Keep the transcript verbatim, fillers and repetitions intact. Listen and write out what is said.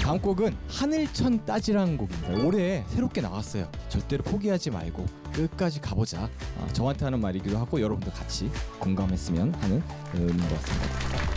다음 곡은 하늘천 따지라는 곡입니다. 올해 새롭게 나왔어요. 절대로 포기하지 말고 끝까지 가보자. 어, 저한테 하는 말이기도 하고 여러분들 같이 공감했으면 하는 의미인 것 같습니다.